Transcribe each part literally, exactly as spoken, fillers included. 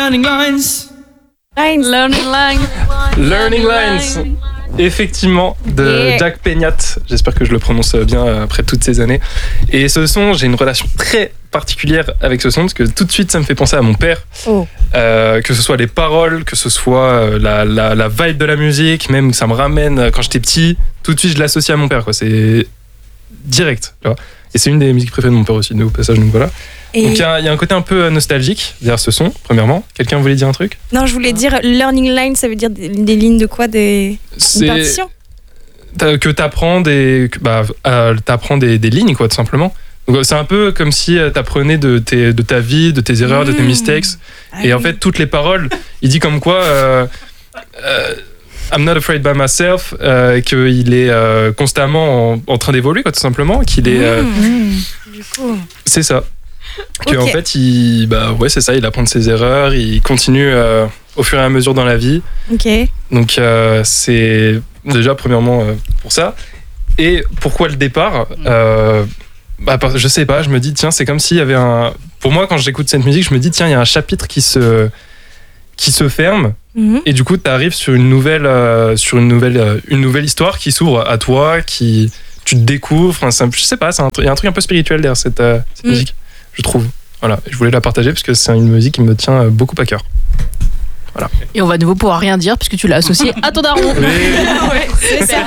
learning lines. Lines. Learning lines. Learning Lines. Effectivement, de Yeah. Jack Peñat. J'espère que je le prononce bien après toutes ces années. Et ce son, j'ai une relation très particulière avec ce son parce que tout de suite, ça me fait penser à mon père. Oh. Euh, que ce soit les paroles, que ce soit la, la, la vibe de la musique, même ça me ramène quand j'étais petit. Tout de suite, je l'associe à mon père, quoi. C'est direct, tu vois. Et c'est une des musiques préférées de mon père aussi, au passage, donc voilà. Et Donc il y, a- il y a un côté un peu nostalgique derrière ce son, premièrement. Quelqu'un voulait dire un truc ? non, je voulais dire learning line, ça veut dire des, des lignes de quoi, des une C'est partition. t'as- que t'apprends des, que- bah, euh, t'apprends des, des lignes, quoi, tout simplement. Donc c'est un peu comme si euh, t'apprenais de, tes, de ta vie, de tes erreurs, de tes Mmh. mistakes. Ah Et en oui. fait, toutes les paroles, il dit comme quoi euh, euh, I'm not afraid by myself, euh, qu'il est euh, constamment en, en train d'évoluer, quoi, tout simplement. Qu'il est, euh, Mmh. Du coup. c'est ça. Que Ok. en fait, il, bah ouais, c'est ça. Il apprend de ses erreurs, il continue euh, au fur et à mesure dans la vie. Ok. Donc euh, c'est déjà premièrement euh, pour ça. Et pourquoi le départ euh, bah, parce- je sais pas, je me dis tiens, c'est comme s'il y avait un. Pour moi, quand j'écoute cette musique, je me dis tiens, il y a un chapitre qui se qui se ferme Mhm. et du coup, tu arrives sur une nouvelle euh, sur une nouvelle euh, une nouvelle histoire qui s'ouvre à toi, qui tu te découvres. Enfin, c'est un- je sais pas, c'est un truc- il y a un truc un peu spirituel derrière cette, euh, cette Mm. musique, je trouve. Voilà, je voulais la partager parce que c'est une musique qui me tient euh, beaucoup à cœur. Et on va de nouveau pouvoir rien dire puisque tu l'as associé à ton daron. Ouais, c'est ça.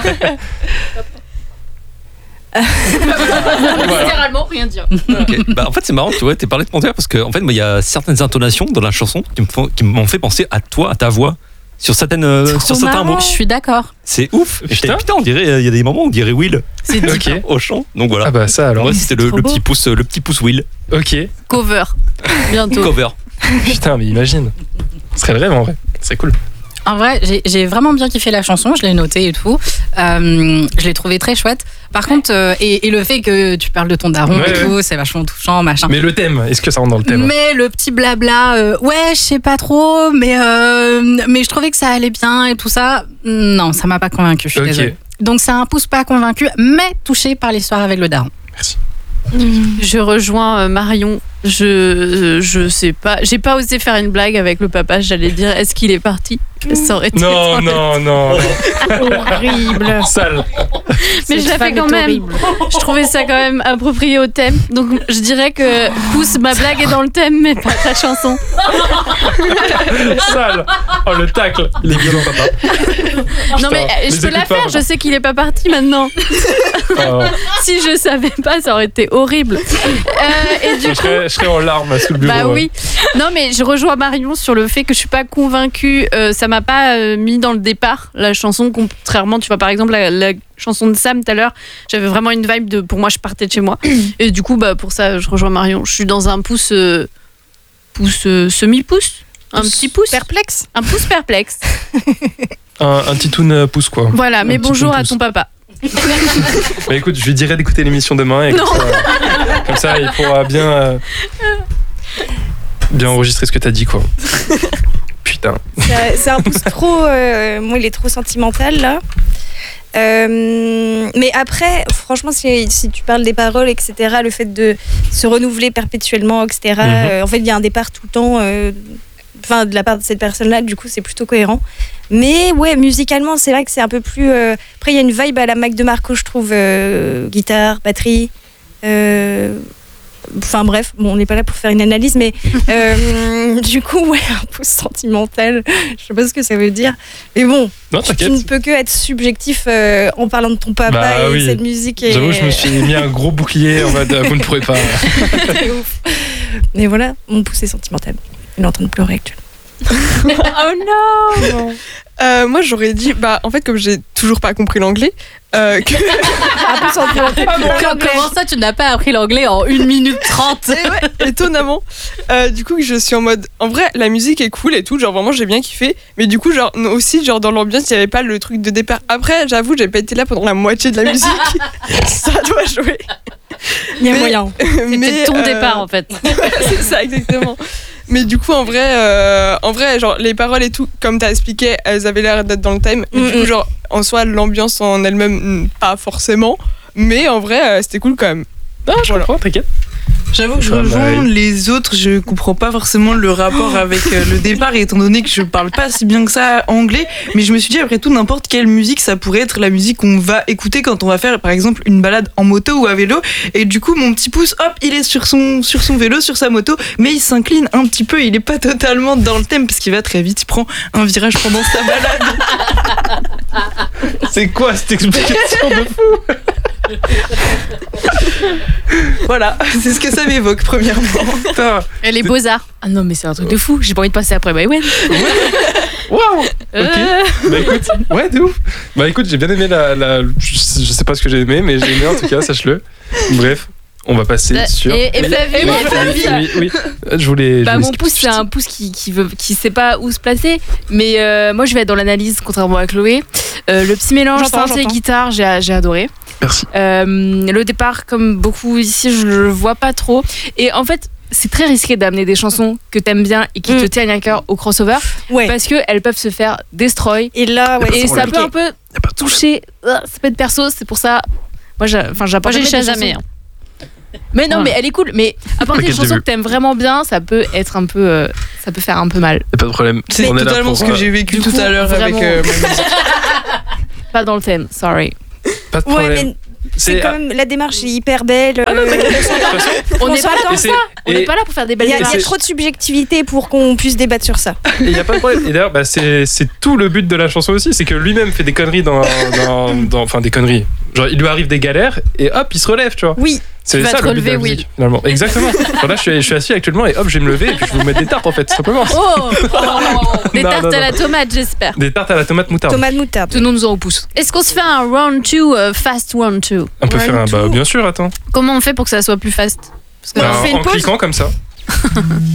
Littéralement rien dire. Ok. Bah, en fait, c'est marrant, tu vois, t'es parlé de mon père parce que en fait, moi, il y a certaines intonations dans la chanson qui me font- qui m'ont fait penser à toi, à ta voix, sur certaines, euh, Trop sur certains marrant. mots. Je suis d'accord. C'est ouf. Et j'étais, Putain. putain, on dirait, euh, il y a des moments où on dirait Will C'est Ok. au chant. Donc voilà. Ah bah ça alors. Moi, c'était le, trop le beau. petit pouce, le petit pouce Will Ok. Cover. Bientôt. cover. Putain, mais imagine. Ce serait le rêve en vrai. C'est cool. En vrai, j'ai, j'ai vraiment bien kiffé la chanson, je l'ai notée et tout. Euh, je l'ai trouvée très chouette. Par contre, euh, et, et le fait que tu parles de ton daron Ouais, et ouais. tout, c'est vachement touchant, machin. Mais le thème, est-ce que ça rentre dans le thème ? Mais le petit blabla, euh, ouais, je sais pas trop, mais, euh, mais je trouvais que ça allait bien et tout ça. Non, ça m'a pas convaincu, je suis Ok. désolée. Donc c'est un pouce pas convaincu, mais touché par l'histoire avec le daron. Merci. Je rejoins euh, Marion. Je, je sais pas. J'ai pas osé faire une blague avec le papa. J'allais dire, est-ce qu'il est parti ? Ça aurait été. Non, non, non. Horrible. Sale. Mais je Cette l'ai fait femme quand est même. horrible. Je trouvais ça quand même approprié au thème. Donc je dirais que pousse, ma blague est dans le thème, mais pas ta chanson. Sale. Oh, le tacle. Il est violent, papa. Non mais euh, je les peux la écoute pas, faire. vraiment. Je sais qu'il est pas parti maintenant. Oh, Si je savais pas, ça aurait été horrible. Euh, et du je, coup. serais, je serais en larmes sous le bureau. Bah oui. Non mais je rejoins Marion sur le fait que je suis pas convaincue. Euh, ça m'a pas euh, mis dans le départ la chanson. Contrairement, tu vois par exemple la, la chanson de Sam tout à l'heure, j'avais vraiment une vibe de. Pour moi, je partais de chez moi. Et du coup, bah pour ça, je rejoins Marion. Je suis dans un pouce, euh, pouce euh, semi-pouce, un petit pouce, Perplexe. un pouce perplexe. Un, un petit toon euh, pouce, quoi. Voilà. Un Mais petit bonjour toon à pouce. ton papa. Bah écoute, je lui dirai d'écouter l'émission demain. Et comme, Non. ça, comme ça, il pourra bien, euh, bien enregistrer ce que t'as dit, quoi. Putain. C'est c'est un pouce trop. euh, moi, il est trop sentimental là. Euh, mais après, franchement, si, si tu parles des paroles, et cetera, le fait de se renouveler perpétuellement, et cetera. Mhm. euh, en fait, il y a un départ tout le temps. euh, Enfin, de la part de cette personne-là, du coup, c'est plutôt cohérent. Mais ouais, musicalement, c'est vrai que c'est un peu plus. euh, Après, il y a une vibe à la Mac de Marco, je trouve. euh, guitare, batterie. euh, Enfin bref, bon, on n'est pas là pour faire une analyse, mais euh, du coup, ouais, un pouce sentimental, je sais pas ce que ça veut dire. Mais bon, Non, tu t'inquiète. ne peux que être subjectif euh, en parlant de ton papa Bah et oui. de cette musique. Et... J'avoue, je me suis mis un gros bouclier en mode euh, vous ne pourrez pas. C'est ouf. Mais voilà, mon pouce est sentimental. Il est en train de pleurer actuellement. Oh non. Euh, moi, j'aurais dit, bah, en fait, comme j'ai toujours pas compris l'anglais, euh, que... Un pouce sentimental. Com- Comment ça, tu n'as pas appris l'anglais en une minute trente? Et ouais, étonnamment. Euh, du coup, je suis en mode, en vrai, la musique est cool et tout, genre vraiment, j'ai bien kiffé. Mais du coup, genre aussi, genre dans l'ambiance, il y avait pas le truc de départ. Après, j'avoue, j'ai pas été là pendant la moitié de la musique. Ça doit jouer. Il y a Mais- moyen. C'était Mais, ton euh, départ en fait. C'est ça, exactement. Mais du coup, en vrai, euh, en vrai, genre les paroles et tout, comme t'as expliqué, elles avaient l'air d'être dans le thème. Et du Mm-mm. coup, genre, en soi, l'ambiance en elle-même, mm, pas forcément. Mais en vrai, euh, c'était cool quand même. Non, je Voilà. comprends, t'inquiète. J'avoue que je Pas rejoins mal. les autres, je comprends pas forcément le rapport avec euh, le départ, étant donné que je parle pas si bien que ça anglais, mais je me suis dit après tout, n'importe quelle musique, ça pourrait être la musique qu'on va écouter quand on va faire par exemple une balade en moto ou à vélo, et du coup mon petit pouce, hop, il est sur son, sur son vélo, sur sa moto, mais il s'incline un petit peu, il est pas totalement dans le thème, parce qu'il va très vite, il prend un virage pendant sa balade. C'est quoi cette explication de fou? Voilà, c'est ce que ça m'évoque premièrement. Putain. Et les beaux-arts. Ah non, mais c'est un truc de fou. J'ai pas envie de passer après Maïwen. Waouh. Euh. Ok. Bah écoute, ouais, de ouf. Bah écoute, j'ai bien aimé la, la. Je sais je sais pas ce que j'ai aimé, mais j'ai aimé en tout cas, sache-le. Bref, on va passer sur. Et, et Flavie, Oui, et Flavie. oui, oui. Euh, Je voulais. je Bah, voulais mon skip pouce, tout de c'est suite. un pouce qui, qui, veut, qui sait pas où se placer. Mais euh, moi, je vais être dans l'analyse, contrairement à Chloé. Euh, le petit mélange J'entends, synthé j'entends. guitare, j'ai, j'ai adoré. Merci. Euh, le départ, comme beaucoup ici, je le vois pas trop. Et en fait, c'est très risqué d'amener des chansons que t'aimes bien et qui Mm. te tiennent à cœur au crossover. Ouais. Parce qu'elles peuvent se faire destroy. Et là, ouais, pas de Et c'est ça problème. peut un compliqué. peu toucher. euh, Ça peut être perso, c'est pour ça. Moi, j'ai, enfin, j'apporte Moi, j'ai jamais des Shazamé, chansons. Mais non, Voilà. mais elle est cool. Mais apporter Ok, des j'ai chansons vu. que t'aimes vraiment bien, ça peut être un peu, euh, ça peut faire un peu mal. Pas de problème. C'est On est là totalement pour, ce que euh, j'ai vécu du tout coup, à l'heure avec vraiment. euh, ma musique. Pas dans le thème, sorry. Pas de Ouais, problème. mais c'est quand même la démarche est hyper belle. Ah non, euh, t'inquiète, de toute façon, On n'est pas là s'entend. pour et ça. c'est- On n'est et- pas là pour faire des Il belles y, a, il y a démarches. trop de subjectivité pour qu'on puisse débattre sur ça. Il n'y a pas de problème. Et d'ailleurs, bah, c'est c'est tout le but de la chanson aussi. C'est que lui-même fait des conneries dans. dans, dans- Enfin, des conneries. Genre, il lui arrive des galères et hop, il se relève, tu vois. Oui. C'est Tu vas ça te le but de la relever, musique, finalement. Exactement. Genre là, je suis, je suis assis actuellement et hop, je vais me lever et puis je vais vous mettre des tartes en fait, simplement. Oh, Des Non, tartes non, à non. la tomate, j'espère. Des tartes à la tomate moutarde. Tomate moutarde. Tenons-nous en pouce. Est-ce qu'on se fait un round two, euh, fast round two? On peut Round faire un. Bah, two. bien sûr, attends. Comment on fait pour que ça soit plus fast? Parce que Bah, fait une en pause cliquant comme ça.